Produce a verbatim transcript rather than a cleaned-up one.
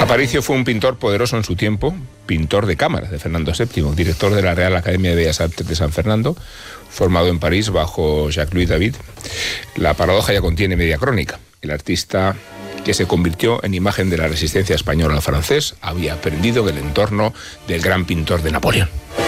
Aparicio fue un pintor poderoso en su tiempo, pintor de cámara de Fernando séptimo, director de la Real Academia de Bellas Artes de San Fernando, formado en París bajo Jacques-Louis David. La paradoja ya contiene media crónica. El artista, que se convirtió en imagen de la resistencia española al francés, había aprendido del entorno del gran pintor de Napoleón.